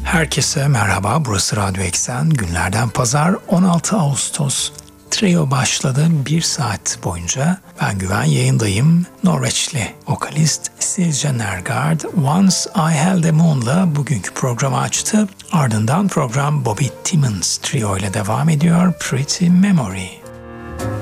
Herkese merhaba, burası Radyo Eksen. Günlerden pazar 16 Ağustos. Trio başladı, 1 saat boyunca. Ben Güven, yayındayım. Norveçli vokalist Silje Nergard, Once I Held a Moon'la bugünkü programı açtı. Ardından program Bobby Timmons Trio ile devam ediyor. Pretty Memory.